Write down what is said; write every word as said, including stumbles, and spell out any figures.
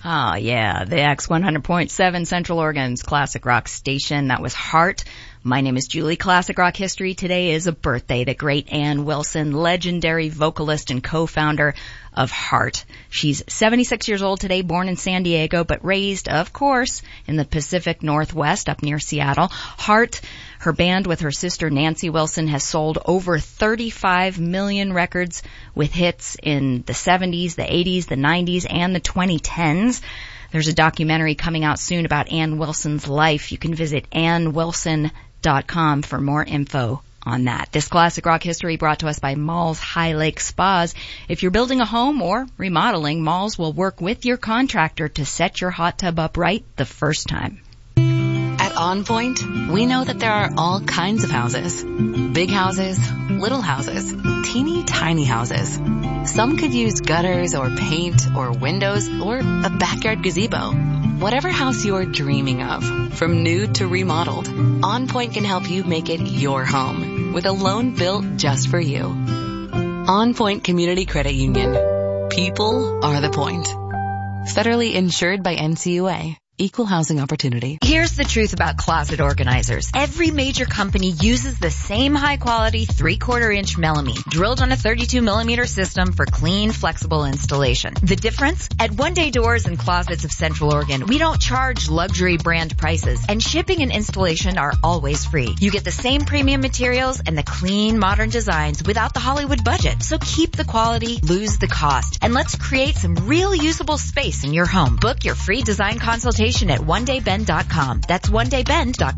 Oh, yeah, the X one hundred point seven Central Oregon's classic rock station. That was Heart. My name is Julie. Classic Rock History. Today is a birthday. The great Ann Wilson, legendary vocalist and co-founder of Heart. She's seventy-six years old today, born in San Diego, but raised, of course, in the Pacific Northwest up near Seattle. Heart, her band with her sister Nancy Wilson, has sold over thirty-five million records with hits in the seventies, the eighties, the nineties, and the twenty tens. There's a documentary coming out soon about Ann Wilson's life. You can visit ann wilson dot com for more info on that. This Classic Rock History brought to us by Malls High Lake Spas. If you're building a home or remodeling, Malls will work with your contractor to set your hot tub up right the first time. At On Point, we know that there are all kinds of houses. Big houses, little houses, teeny tiny houses. Some could use gutters or paint or windows or a backyard gazebo. Whatever house you're dreaming of, from new to remodeled, On Point can help you make it your home with a loan built just for you. On Point Community Credit Union. People are the point. Federally insured by N C U A. Equal housing opportunity. Here's the truth about closet organizers. Every major company uses the same high-quality three-quarter inch melamine drilled on a thirty-two millimeter system for clean, flexible installation. The difference? At One Day Doors and Closets of Central Oregon, we don't charge luxury brand prices, and shipping and installation are always free. You get the same premium materials and the clean, modern designs without the Hollywood budget. So keep the quality, lose the cost, and let's create some real usable space in your home. Book your free design consultation at one day bend dot com. That's one day bend dot com.